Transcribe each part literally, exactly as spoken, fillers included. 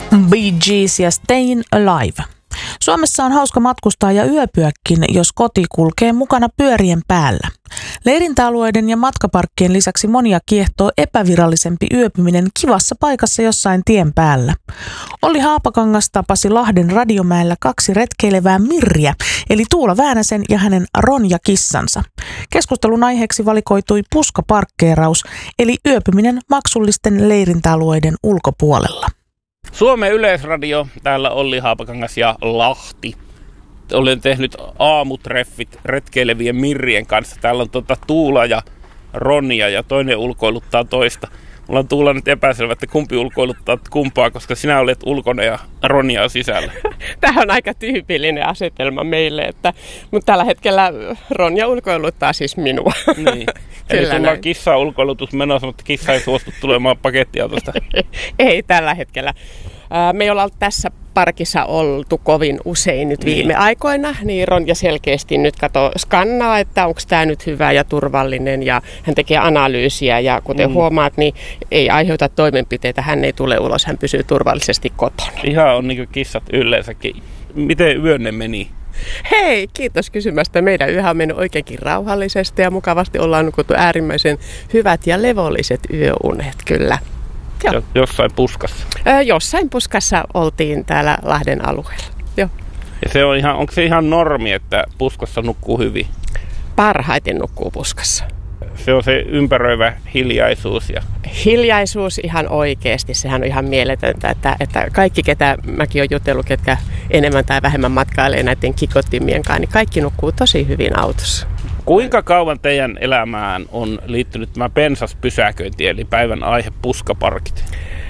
Bee Gees ja Stayin' Alive. Suomessa on hauska matkustaa ja yöpyäkin, jos koti kulkee mukana pyörien päällä. Leirintäalueiden ja matkaparkkien lisäksi monia kiehtoo epävirallisempi yöpyminen kivassa paikassa jossain tien päällä. Olli Haapakangas tapasi Lahden Radiomäellä kaksi retkeilevää Mirriä, eli Tuula Väänäsen ja hänen Ronja-kissansa. Keskustelun aiheeksi valikoitui puskaparkkeeraus, eli yöpyminen maksullisten leirintäalueiden ulkopuolella. Suomen Yleisradio, täällä Olli Haapakangas ja Lahti. Olen tehnyt aamutreffit retkeilevien Mirrien kanssa. Täällä on tuota Tuula ja Ronja ja toinen ulkoiluttaa toista. Mulla on Tuula nyt epäselvä, että kumpi ulkoiluttaa kumpaa, koska sinä olet ulkona ja Ronja on sisällä. Tämä on aika tyypillinen asetelma meille, että, mutta tällä hetkellä Ronja ulkoiluttaa siis minua. Niin. Eli sulla on kissa ulkoilutus menossa, mutta kissa ei suostu tulemaan pakettiautosta. Ei tällä hetkellä. Me ei olla tässä parkissa oltu kovin usein nyt viime niin. aikoina, niin Ronja selkeästi nyt kato skannaa, että onko tämä nyt hyvä ja turvallinen, ja hän tekee analyysiä, ja kuten mm. huomaat, niin ei aiheuta toimenpiteitä, hän ei tule ulos, hän pysyy turvallisesti kotona. Ihan on niin kuin kissat yleensäkin. Miten yönne meni? Hei, kiitos kysymästä. Meidän yöhän on mennyt oikeinkin rauhallisesti ja mukavasti ollaan nukuttu äärimmäisen hyvät ja levolliset yöunet, kyllä. Joo. Jossain puskassa? Öö, jossain puskassa oltiin täällä Lahden alueella, joo. Ja se on ihan, onko se ihan normi, että puskassa nukkuu hyvin? Parhaiten nukkuu puskassa. Se on se ympäröivä hiljaisuus. Ja... Hiljaisuus ihan oikeasti, sehän on ihan mieletöntä, että, että kaikki, ketä mäkin olen jutellut, ketkä enemmän tai vähemmän matkailee näiden kikottimien kanssa, niin kaikki nukkuu tosi hyvin autossa. Kuinka kauan teidän elämään on liittynyt tämä pensaspysäköinti, eli päivän aihe puskaparkit?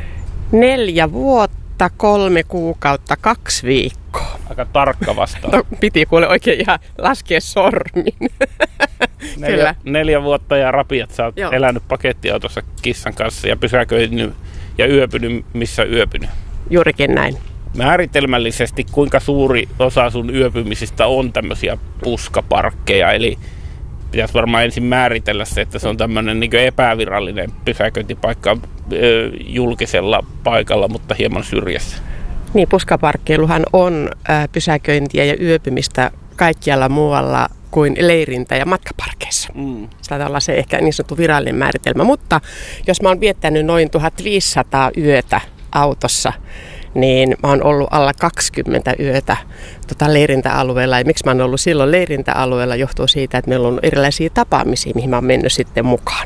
Neljä vuotta, kolme kuukautta, kaksi viikkoa. Aika tarkka vastaus. No, piti kuule oikein ihan laskea sormin. Neljä, neljä vuotta ja rapiat, sä oot Joo. elänyt pakettiautossa kissan kanssa ja pysäköinyt ja yöpynyt, missä yöpynyt. Juurikin näin. Määritelmällisesti kuinka suuri osa sun yöpymisistä on tämmöisiä puskaparkkeja, eli pitäisi varmaan ensin määritellä se, että se on tämmöinen niin kuin epävirallinen pysäköintipaikka ö, julkisella paikalla, mutta hieman syrjässä. Niin, puskaparkkeiluhan on ö, pysäköintiä ja yöpymistä kaikkialla muualla kuin leirintä- ja matkaparkeissa. Mm. Se taitaa olla se ehkä niin sanottu virallinen määritelmä, mutta jos mä oon viettänyt noin tuhatviisisataa yötä autossa, niin mä oon ollut alla kaksikymmentä yötä tota leirintäalueella. Ja miksi mä oon ollut silloin leirintäalueella johtuu siitä, että meillä on erilaisia tapaamisia, mihin mä oon mennyt sitten mukaan.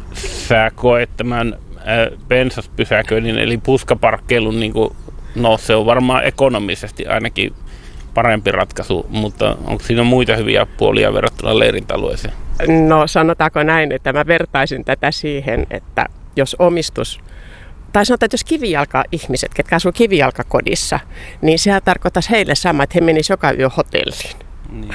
Sä koet tämän äh, pensaspysäköinnin eli puskaparkkeilun, niin kuin, no se on varmaan ekonomisesti ainakin parempi ratkaisu, mutta onko siinä muita hyviä puolia verrattuna leirintäalueeseen? No sanotaanko näin, että mä vertaisin tätä siihen, että jos omistus tai sanotaan, että jos kivijalka-ihmiset, ketkä asuu kivijalkakodissa, niin sehän tarkoittaisi heille sama, että he menisivät joka yö hotelliin. Niin,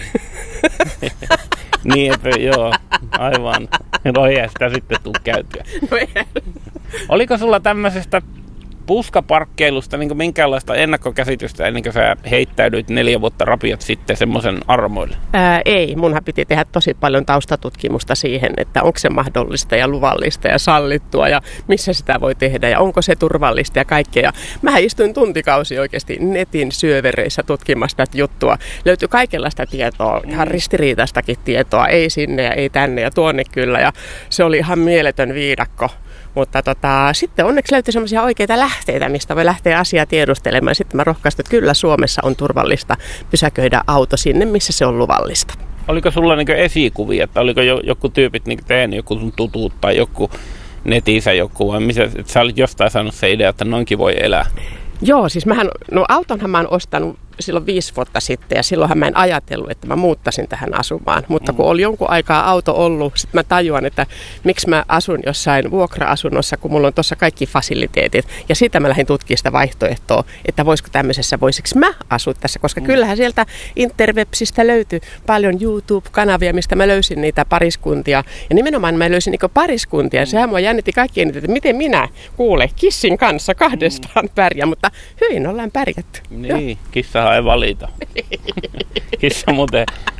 niin että joo, aivan. No ei sitä sitten tule käytyä. No ei. Oliko sulla tämmöisestä puskaparkkeilusta niin minkäänlaista ennakkokäsitystä ennen kuin sä heittäydyit neljä vuotta rapiat sitten semmoisen armoille? Ää, ei, munhan piti tehdä tosi paljon taustatutkimusta siihen, että onko se mahdollista ja luvallista ja sallittua ja missä sitä voi tehdä ja onko se turvallista ja kaikkea. Mä istuin tuntikausi oikeasti netin syövereissä tutkimasta tätä juttua. Löytyi kaikenlaista tietoa, ihan ristiriitaistakin tietoa, ei sinne ja ei tänne ja tuonne kyllä ja se oli ihan mieletön viidakko. Mutta tota, sitten onneksi löytyi semmoisia oikeita lähteitä, mistä voi lähteä asiaa tiedustelemaan. Sitten mä rohkaisin, että kyllä Suomessa on turvallista pysäköidä auto sinne, missä se on luvallista. Oliko sulla niinku esikuvia, että oliko jo, joku tyypit niinku tehnyt, joku sun tutut tai joku netissä joku, vai missä, että sä olit jostain saanut se idea, että noinkin voi elää? Joo, siis mähän, no autonhan mä oon ostanut silloin viisi vuotta sitten ja silloinhan mä en ajatellut, että mä muuttaisin tähän asumaan. Mutta kun oli jonkun aikaa auto ollut, sitten mä tajuan, että miksi mä asun jossain vuokra-asunnossa, kun mulla on tuossa kaikki fasiliteetit. Ja siitä mä lähdin tutkimaan sitä vaihtoehtoa, että voisiko tämmöisessä, voisiko mä asua tässä, koska mm. kyllähän sieltä interwebsistä löytyi paljon YouTube-kanavia, mistä mä löysin niitä pariskuntia. Ja nimenomaan mä löysin niinku pariskuntia. Mm. Sehän mua jännitti kaikkien, että miten minä kuule kissin kanssa kahdestaan mm. pärjää, mutta hyvin ollaan pärjätty. Niin, kissa ei valita. Kissa muuten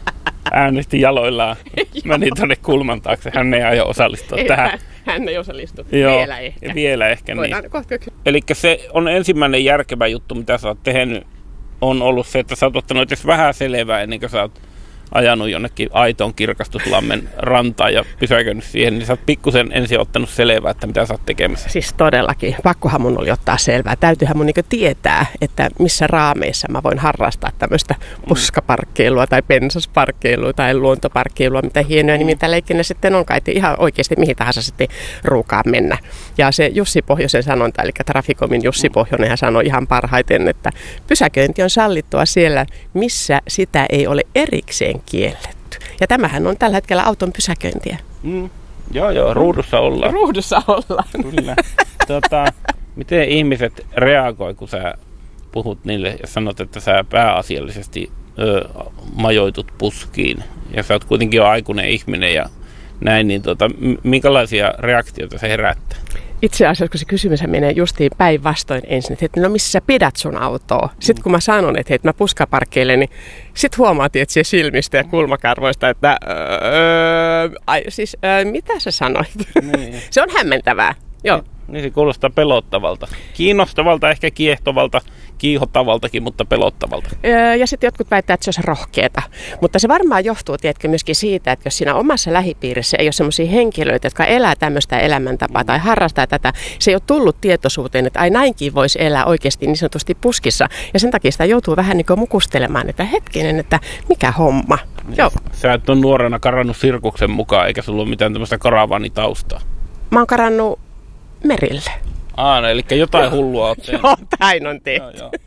äänesti jaloillaan. Meni tuonne kulman taakse. Hän ei aio osallistua ei, tähän. Hän, hän ei osallistu. Joo, vielä ehkä. Vielä ehkä, niin. Kohta... Eli se on ensimmäinen järkevä juttu, mitä sä oot tehnyt, on ollut se, että sä oot ottanut edes vähän selvää ennen kuin sä oot ajanut jonnekin aitoon Kirkastuslammen rantaan ja pysäkönyt siihen, niin sä oot pikkusen ensin ottanut selvää, että mitä sä oot tekemässä. Siis todellakin. Pakkohan mun oli ottaa selvää. Täytyyhän mun niinku tietää, että missä raameissa mä voin harrastaa tämmöistä puskaparkkeilua tai pensasparkkeilua tai luontoparkkeilua, mitä hienoja nimiä tällä ikinä sitten onkaan. Että ihan oikeasti mihin tahansa sitten ruukaa mennä. Ja se Jussi Pohjosen sanonta, eli Traficomin Jussi Pohjonen, hän sanoi ihan parhaiten, että pysäköinti on sallittua siellä, missä sitä ei ole erikseen kielletty. Ja tämähän on tällä hetkellä auton pysäköintiä. Mm. Joo, joo, ruudussa ollaan. Ruudussa ollaan. Kyllä. Tota, miten ihmiset reagoi, kun sä puhut niille ja sanot, että sä pääasiallisesti ö, majoitut puskiin ja sä oot kuitenkin jo aikuinen ihminen ja näin, niin tota, minkälaisia reaktioita se herättää? Itse asiassa, kun se kysymys menee justiin päinvastoin ensin, että no missä sä pidät sun autoa? Sitten kun mä sanon, että hei, mä puskaparkkeilen, niin sit huomaat, että siellä silmistä ja kulmakarvoista, että öö, ai, siis öö, mitä sä sanoit? Niin. Se on hämmentävää. Joo. Niin se kuulostaa pelottavalta. Kiinnostavalta, ehkä kiehtovalta, kiihottavaltakin, mutta pelottavalta. Ja sitten jotkut väittävät, että se olisi rohkeata. Mutta se varmaan johtuu, tiedätkö, myöskin siitä, että jos siinä omassa lähipiirissä ei ole sellaisia henkilöitä, jotka elää tämmöistä elämäntapaa tai harrastaa tätä, se ei ole tullut tietoisuuteen, että ai näinkin voisi elää oikeasti niin sanotusti puskissa. Ja sen takia sitä joutuu vähän niin kuin mukustelemaan, että hetkinen, että mikä homma. Niin. Joo. Sä et ole nuorena karannut sirkuksen mukaan, eikä sulla ole mitään tämmöistä karavaanitaustaa. Mä oon karannut merille. Aa, no, eli jotain hullua oot tehnyt. Joo, näin on tehty. Joo, joo.